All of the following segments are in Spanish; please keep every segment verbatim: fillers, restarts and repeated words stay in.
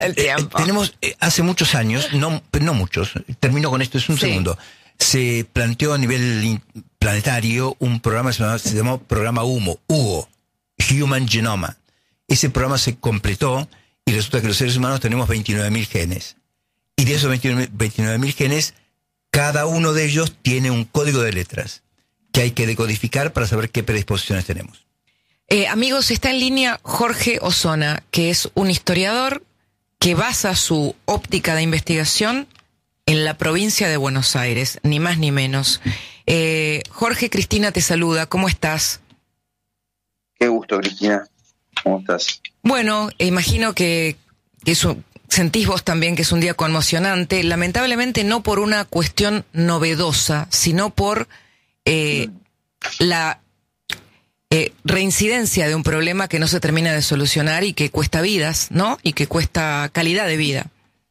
el tiempo. Eh, tenemos, eh, hace muchos años, no, no muchos, termino con esto, es un sí. segundo, se planteó a nivel planetario un programa, se llamó, se llamó programa Humo, Hugo, Human Genome. Ese programa se completó y resulta que los seres humanos tenemos veintinueve mil genes. Y de esos veintinueve mil genes, cada uno de ellos tiene un código de letras que hay que decodificar para saber qué predisposiciones tenemos. Eh, amigos, está en línea Jorge Osona, que es un historiador que basa su óptica de investigación en la provincia de Buenos Aires, ni más ni menos. Eh, Jorge, Cristina te saluda, ¿cómo estás? Qué gusto, Cristina. ¿Cómo estás? Bueno, imagino que, que es un, sentís vos también que es un día conmocionante, lamentablemente no por una cuestión novedosa, sino por eh, mm. la eh, reincidencia de un problema que no se termina de solucionar y que cuesta vidas, ¿no? Y que cuesta calidad de vida.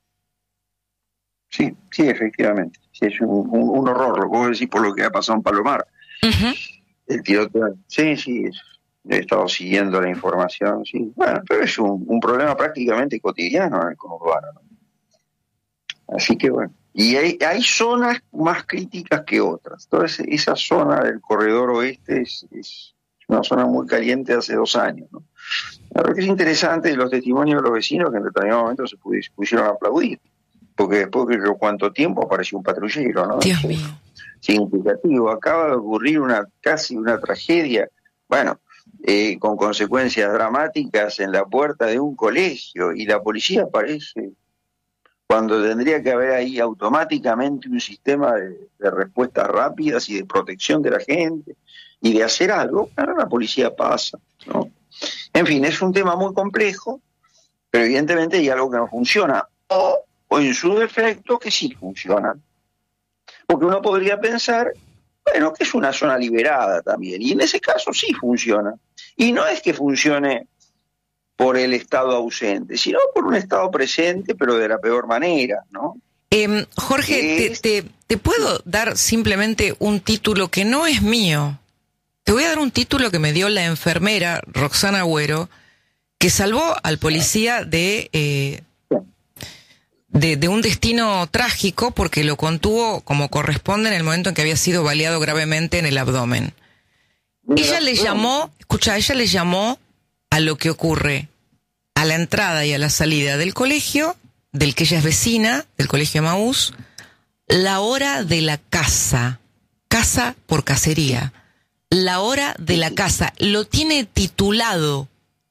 Sí, sí, efectivamente. Sí, es un, un, un horror, lo puedo decir por lo que ha pasado en Palomar. Uh-huh. El tiroteo. Sí, sí, es, he estado siguiendo la información, sí. Bueno, pero es un, un problema prácticamente cotidiano en el conurbano, ¿no? Así que bueno. Y hay, hay zonas más críticas que otras. Entonces, esa zona del corredor oeste es, es una zona muy caliente hace dos años, ¿no? La verdad que es interesante los testimonios de los vecinos que en determinado momento se pusieron a aplaudir. Porque después de cuánto tiempo apareció un patrullero, ¿no? Dios mío. Significativo. Acaba de ocurrir una casi una tragedia, bueno, eh, con consecuencias dramáticas en la puerta de un colegio, y la policía aparece cuando tendría que haber ahí automáticamente un sistema de, de respuestas rápidas y de protección de la gente y de hacer algo. Ahora la policía pasa, ¿no? En fin, es un tema muy complejo, pero evidentemente hay algo que no funciona. O o en su defecto que sí funcionan. Porque uno podría pensar, bueno, que es una zona liberada también, y en ese caso sí funciona. Y no es que funcione por el Estado ausente, sino por un Estado presente, pero de la peor manera, ¿no? Eh, Jorge, es... te, te, te puedo dar simplemente un título que no es mío. Te voy a dar un título que me dio la enfermera Roxana Agüero, que salvó al policía de... Eh, De, de un destino trágico porque lo contuvo como corresponde en el momento en que había sido baleado gravemente en el abdomen. Ella le llamó, escucha, ella le llamó a lo que ocurre a la entrada y a la salida del colegio, del que ella es vecina, del colegio Emaús, la hora de la casa, casa por cacería, la hora de la casa, lo tiene titulado.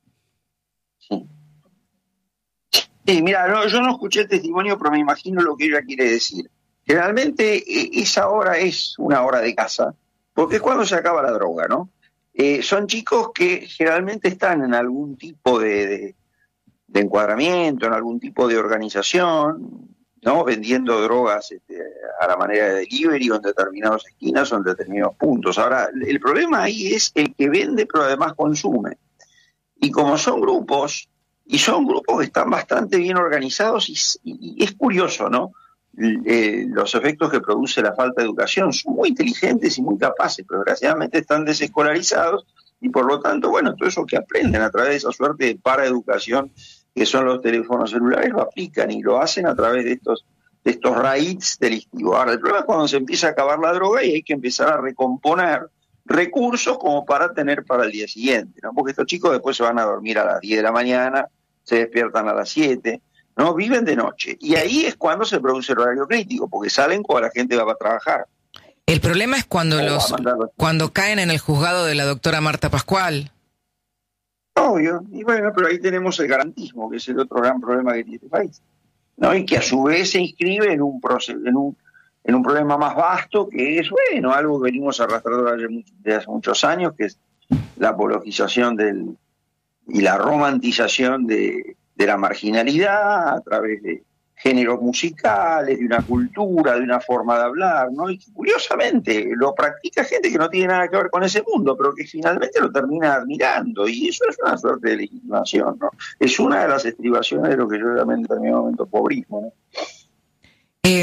Sí, mira, no, yo no escuché el testimonio, pero me imagino lo que ella quiere decir. Generalmente eh, esa hora es una hora de casa, porque es cuando se acaba la droga, ¿no? Eh, son chicos que generalmente están en algún tipo de, de, de encuadramiento, en algún tipo de organización, ¿no? Vendiendo drogas este, a la manera de delivery o en determinadas esquinas o en determinados puntos. Ahora, el problema ahí es el que vende pero además consume. Y como son grupos... Y son grupos que están bastante bien organizados y, y, y es curioso, ¿no? Eh, los efectos que produce la falta de educación. Son muy inteligentes y muy capaces, pero desgraciadamente están desescolarizados y por lo tanto, bueno, todo eso que aprenden a través de esa suerte de paraeducación que son los teléfonos celulares lo aplican y lo hacen a través de estos, de estos raids delictivos. Ahora, el problema es cuando se empieza a acabar la droga y hay que empezar a recomponer recursos como para tener para el día siguiente, ¿no? Porque estos chicos después se van a dormir a las diez de la mañana, se despiertan a las siete, ¿no? Viven de noche. Y ahí es cuando se produce el horario crítico, porque salen cuando la gente va a trabajar. El problema es cuando los cuando caen en el juzgado de la doctora Marta Pascual. Obvio. Y bueno, pero ahí tenemos el garantismo, que es el otro gran problema que tiene este país, ¿no? Y que a su vez se inscribe en un proceso, en un, en un problema más vasto, que es, bueno, algo que venimos arrastrando desde hace muchos años, que es la apologización del y la romantización de, de la marginalidad a través de géneros musicales, de una cultura, de una forma de hablar, ¿no? Y que curiosamente lo practica gente que no tiene nada que ver con ese mundo, pero que finalmente lo termina admirando, y eso es una suerte de legitimación, ¿no? Es una de las estribaciones de lo que yo llamé en determinado momento pobrismo, ¿no? Eh,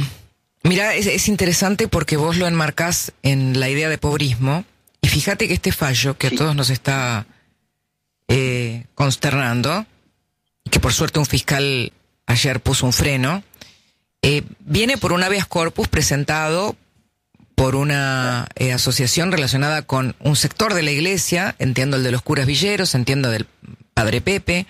mira, es, es interesante porque vos lo enmarcás en la idea de pobrismo, y fíjate que este fallo que sí. a todos nos está... Eh, consternando, que por suerte un fiscal ayer puso un freno, eh, viene por un habeas corpus presentado por una eh, asociación relacionada con un sector de la iglesia, entiendo el de los curas villeros, entiendo del padre Pepe,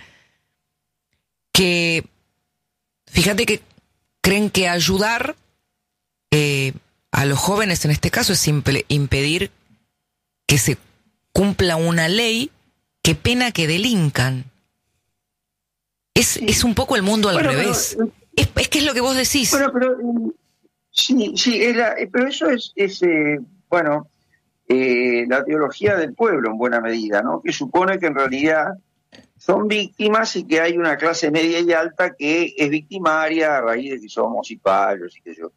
que fíjate que creen que ayudar eh, a los jóvenes en este caso es simple impedir que se cumpla una ley que pena que delincan. Es, sí. es un poco el mundo al bueno, revés. Pero, es, es que es lo que vos decís. Bueno, pero sí, sí, es la, pero eso es, es eh, bueno, eh, la teología del pueblo en buena medida, ¿no? Que supone que en realidad son víctimas y que hay una clase media y alta que es victimaria a raíz de que somos cipayos y que yo.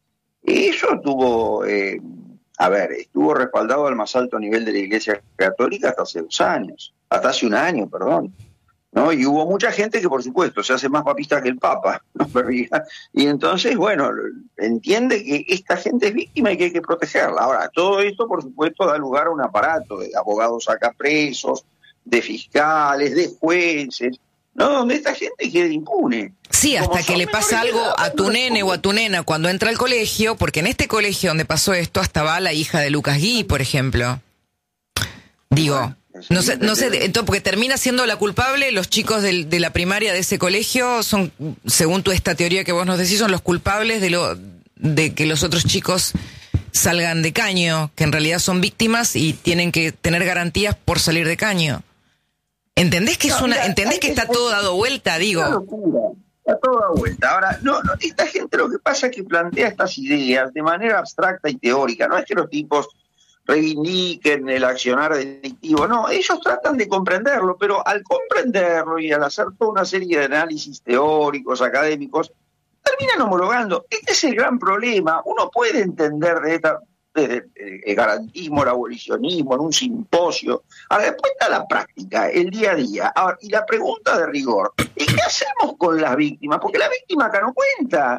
Eso tuvo, eh, a ver, estuvo respaldado al más alto nivel de la Iglesia Católica hasta hace dos años, hasta hace un año, perdón. ¿No? Y hubo mucha gente que, por supuesto, se hace más papista que el Papa, ¿no? Y entonces, bueno, entiende que esta gente es víctima y que hay que protegerla. Ahora, todo esto, por supuesto, da lugar a un aparato de abogados sacapresos, de fiscales, de jueces, ¿no? Donde esta gente queda impune. Sí, hasta que le pasa algo a tu nene o a tu nena cuando entra al colegio, porque en este colegio donde pasó esto hasta va la hija de Lucas Gui, por ejemplo. Digo... Bueno. No sé, no sé, entonces, porque termina siendo la culpable, los chicos del, de la primaria de ese colegio son, según tu esta teoría que vos nos decís, son los culpables de lo de que los otros chicos salgan de caño, que en realidad son víctimas y tienen que tener garantías por salir de caño. ¿Entendés que no, es una, mira, entendés que está todo dado vuelta, digo? Una locura, está todo dado vuelta. Ahora, no, no, esta gente lo que pasa es que plantea estas ideas de manera abstracta y teórica, no es que los tipos reivindiquen el accionar delictivo, no, ellos tratan de comprenderlo, pero al comprenderlo y al hacer toda una serie de análisis teóricos, académicos, terminan homologando. Este es el gran problema. Uno puede entender de esta, desde el garantismo, el abolicionismo, en un simposio. Ahora, después está la práctica, el día a día. Ahora, y la pregunta de rigor, ¿y qué hacemos con las víctimas? Porque la víctima acá no cuenta.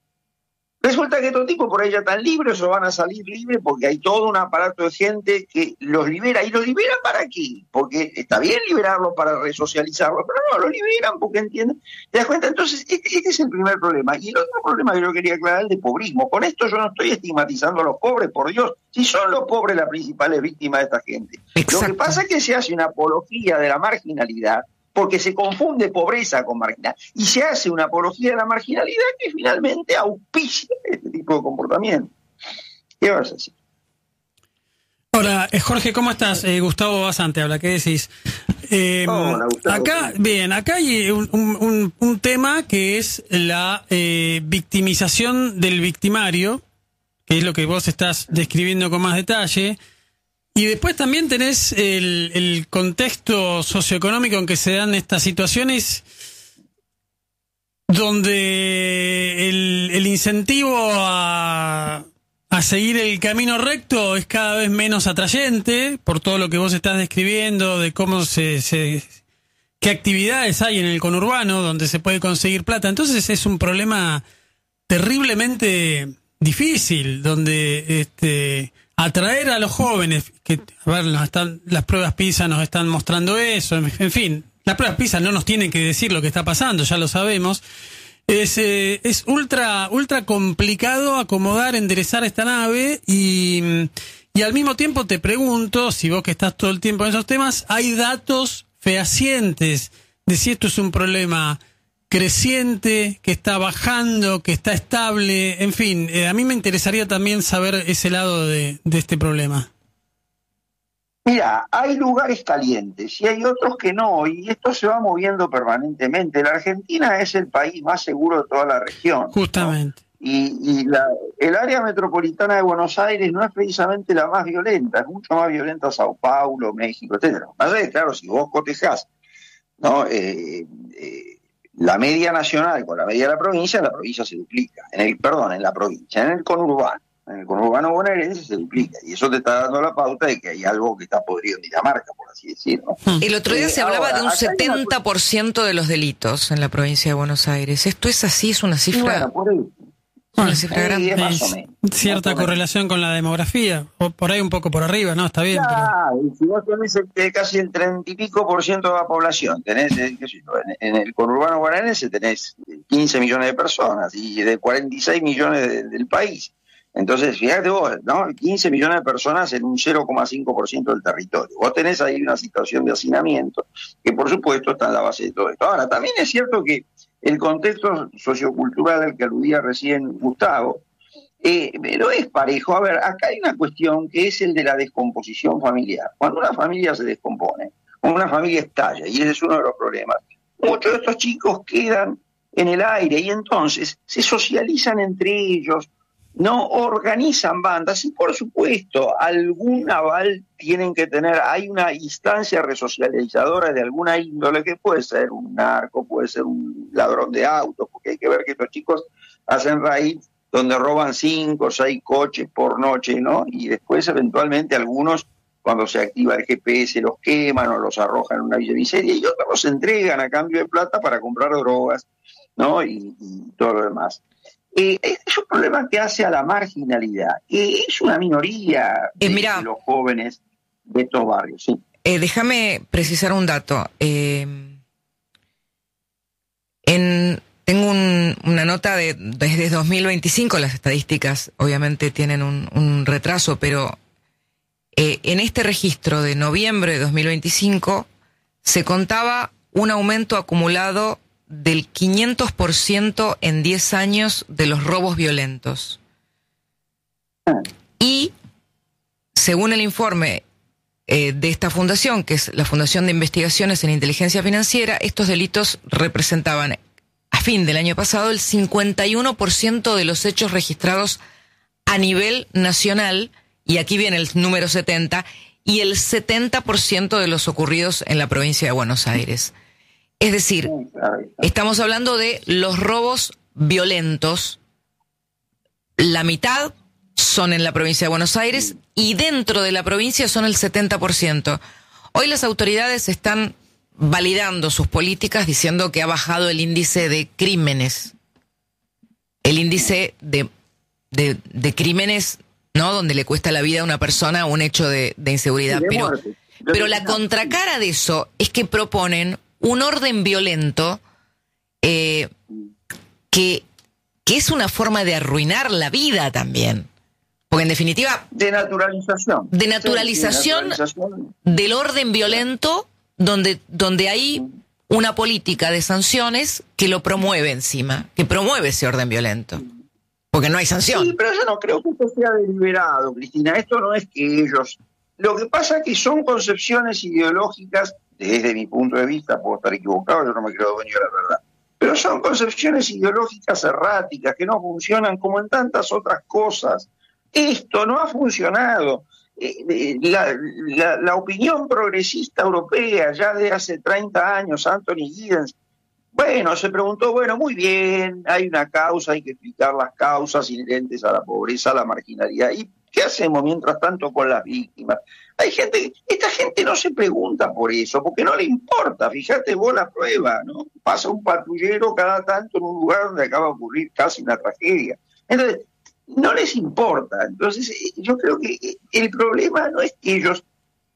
Resulta que estos tipos por ahí ya están libres o van a salir libres porque hay todo un aparato de gente que los libera. ¿Y los liberan para qué? Porque está bien liberarlos para resocializarlos, pero no, los liberan porque entienden. ¿Te das cuenta? Entonces, este, este es el primer problema. Y el otro problema que yo quería aclarar es el de pobrismo. Con esto yo no estoy estigmatizando a los pobres, por Dios. Si son los pobres las principales víctimas de esta gente. Exacto. Lo que pasa es que se hace una apología de la marginalidad, porque se confunde pobreza con marginalidad. Y se hace una apología de la marginalidad que finalmente auspicia este tipo de comportamiento. ¿Qué vas a decir? Hola, Jorge, ¿cómo estás? Eh, Gustavo Basante habla, ¿qué decís? Eh, Hola, Gustavo. Acá, bien, acá hay un, un, un tema que es la eh, victimización del victimario, que es lo que vos estás describiendo con más detalle. Y después también tenés el, el contexto socioeconómico en que se dan estas situaciones, donde el, el incentivo a, a seguir el camino recto es cada vez menos atrayente, por todo lo que vos estás describiendo, de cómo se, se qué actividades hay en el conurbano donde se puede conseguir plata. Entonces es un problema terriblemente difícil, donde este atraer a los jóvenes, que a ver, nos están, las pruebas PISA nos están mostrando eso, en, en fin, las pruebas PISA no nos tienen que decir lo que está pasando, ya lo sabemos. Es, eh, es ultra, ultra complicado acomodar, enderezar esta nave y, y al mismo tiempo te pregunto, si vos que estás todo el tiempo en esos temas, hay datos fehacientes de si esto es un problema creciente, que está bajando, que está estable, en fin, eh, a mí me interesaría también saber ese lado de, de este problema. Mira, hay lugares calientes y hay otros que no, y esto se va moviendo permanentemente. La Argentina es el país más seguro de toda la región. Justamente. ¿No? Y, y la, el área metropolitana de Buenos Aires no es precisamente la más violenta, es mucho más violenta Sao Paulo, México, etcétera. Además, claro, si vos cotejás, ¿no? Eh, eh, la media nacional con la media de la provincia, la provincia se duplica. En el, perdón, en la provincia, en el conurbano. En el conurbano bonaerense se duplica. Y eso te está dando la pauta de que hay algo que está podrido en Dinamarca, por así decirlo. El otro día eh, se hablaba ahora, de un setenta por ciento de los delitos en la provincia de Buenos Aires. ¿Esto es así? ¿Es una cifra? Bueno, por eso. Bueno, una cifra grande. Eh, más es o menos. cierta Más o correlación con la demografía, o por ahí un poco por arriba, ¿no? Está bien. Pero... Claro, y si vos tenés el- el casi el treinta y pico por ciento de la población, tenés, eh, qué sé yo, en, en el conurbano bonaerense tenés quince millones de personas y de cuarenta y seis millones de- del país. Entonces, fíjate vos, ¿no? quince millones de personas en un cero coma cinco por ciento del territorio. Vos tenés ahí una situación de hacinamiento que, por supuesto, está en la base de todo esto. Ahora, también es cierto que el contexto sociocultural al que aludía recién Gustavo, Eh, pero es parejo. A ver, acá hay una cuestión que es el de la descomposición familiar. Cuando una familia se descompone, cuando una familia estalla, y ese es uno de los problemas, muchos de estos chicos quedan en el aire y entonces se socializan entre ellos, no organizan bandas y por supuesto algún aval tienen que tener. Hay una instancia resocializadora de alguna índole que puede ser un narco, puede ser un ladrón de autos, porque hay que ver que estos chicos hacen raíz donde roban cinco o seis coches por noche, ¿no? Y después eventualmente algunos, cuando se activa el G P S, los queman o los arrojan en una miseria y otros los entregan a cambio de plata para comprar drogas, ¿no? Y, y todo lo demás. Eh, este es un problema que hace a la marginalidad, que es una minoría de, Eh, mirá. de los jóvenes de estos barrios, sí. Eh, déjame precisar un dato. Eh, en, tengo un, una nota de desde dos mil veinticinco, las estadísticas obviamente tienen un, un retraso, pero eh, en este registro de noviembre de dos mil veinticinco se contaba un aumento acumulado del quinientos por ciento en diez años de los robos violentos. Y, según el informe eh, de esta fundación, que es la Fundación de Investigaciones en Inteligencia Financiera, estos delitos representaban, a fin del año pasado, el cincuenta y uno por ciento de los hechos registrados a nivel nacional, y aquí viene el número setenta, y el setenta por ciento de los ocurridos en la provincia de Buenos Aires. Es decir, estamos hablando de los robos violentos, la mitad son en la provincia de Buenos Aires y dentro de la provincia son el setenta por ciento. Hoy las autoridades están validando sus políticas diciendo que ha bajado el índice de crímenes, el índice de, de, de crímenes, ¿no? Donde le cuesta la vida a una persona un hecho de, de inseguridad. De Pero, muerte. pero la contracara de eso es que proponen un orden violento eh, que, que es una forma de arruinar la vida también. Porque en definitiva... De naturalización. De naturalización, sí, de naturalización. del orden violento donde, donde hay una política de sanciones que lo promueve encima, que promueve ese orden violento. Porque no hay sanción. Sí, pero yo no creo que esto sea deliberado, Cristina. Esto no es que ellos... Lo que pasa es que son concepciones ideológicas, desde mi punto de vista, puedo estar equivocado, yo no me creo dueño de la verdad, pero son concepciones ideológicas erráticas que no funcionan como en tantas otras cosas. Esto no ha funcionado. Eh, eh, la, la, la opinión progresista europea ya de hace treinta años, Anthony Giddens, bueno, se preguntó, bueno, muy bien, hay una causa, hay que explicar las causas inherentes a la pobreza, a la marginalidad. ¿Y qué hacemos mientras tanto con las víctimas? Hay gente, esta gente no se pregunta por eso, porque no le importa. Fíjate vos la prueba, ¿no? Pasa un patrullero cada tanto en un lugar donde acaba de ocurrir casi una tragedia. Entonces, no les importa. Entonces, yo creo que el problema no es que ellos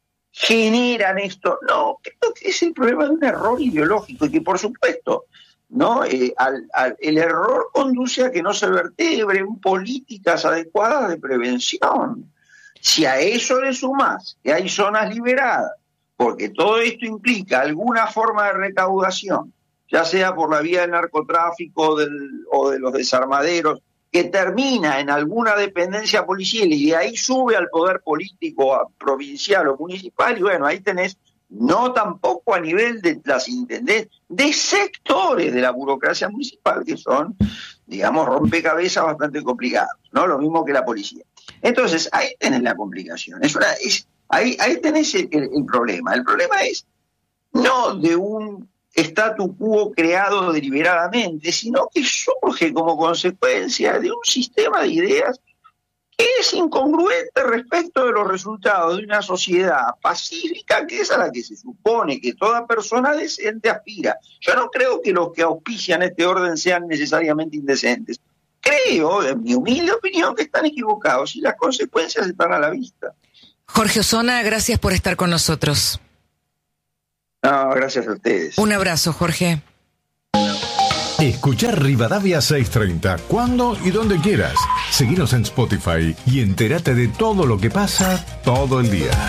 generan esto, no, creo que es el problema de un error ideológico y que, por supuesto, ¿no? Eh, al, al, el error conduce a que no se vertebren políticas adecuadas de prevención. Si a eso le sumás que hay zonas liberadas, porque todo esto implica alguna forma de recaudación, ya sea por la vía del narcotráfico del, o de los desarmaderos, que termina en alguna dependencia policial y de ahí sube al poder político a provincial o municipal, y bueno, ahí tenés, no tampoco a nivel de las intendencias, de sectores de la burocracia municipal que son, digamos, rompecabezas bastante complicados, ¿no? Lo mismo que la policía. Entonces, ahí tenés la complicación, es una, es, ahí, ahí tenés el, el, el problema. El problema es no de un statu quo creado deliberadamente, sino que surge como consecuencia de un sistema de ideas que es incongruente respecto de los resultados de una sociedad pacífica, que es a la que se supone que toda persona decente aspira. Yo no creo que los que auspician este orden sean necesariamente indecentes. creo, en mi humilde opinión, que están equivocados y las consecuencias están a la vista. Jorge Osona, gracias por estar con nosotros. No, gracias a ustedes. Un abrazo, Jorge. Escuchar Rivadavia seiscientos treinta cuando y donde quieras. Seguinos en Spotify y entérate de todo lo que pasa todo el día.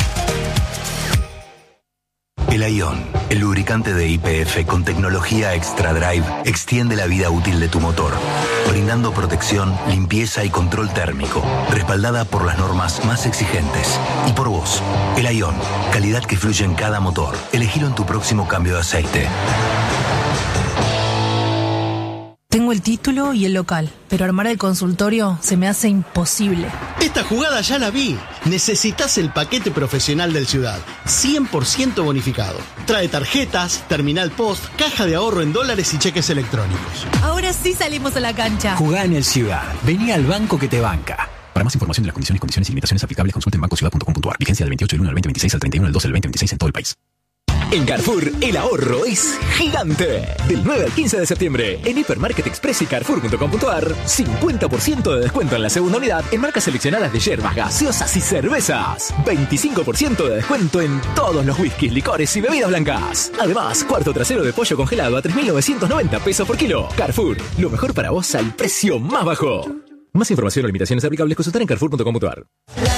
El Ion, el lubricante de Y P F con tecnología Extra Drive, extiende la vida útil de tu motor, brindando protección, limpieza y control térmico, respaldada por las normas más exigentes. Y por vos, el Ion, calidad que fluye en cada motor. Elegilo en tu próximo cambio de aceite. Tengo el título y el local, pero armar el consultorio se me hace imposible. Esta jugada ya la vi. Necesitas el paquete profesional del Ciudad, cien por ciento bonificado. Trae tarjetas, terminal post, caja de ahorro en dólares y cheques electrónicos. Ahora sí salimos a la cancha. Jugá en el Ciudad. Vení al banco que te banca. Para más información de las condiciones, condiciones y limitaciones aplicables, consulte en banco ciudad punto com punto a r. Vigencia del veintiocho del uno al veinte veintiséis al treinta y uno del doce del veinte veintiséis en todo el país. En Carrefour, el ahorro es gigante. Del nueve al quince de septiembre, en Hipermarket Express y Carrefour punto com punto a r, cincuenta por ciento de descuento en la segunda unidad en marcas seleccionadas de yerbas, gaseosas y cervezas. veinticinco por ciento de descuento en todos los whiskies, licores y bebidas blancas. Además, cuarto trasero de pollo congelado a tres mil novecientos noventa pesos por kilo. Carrefour, lo mejor para vos al precio más bajo. Más información o limitaciones aplicables, consultar en Carrefour punto com punto a r.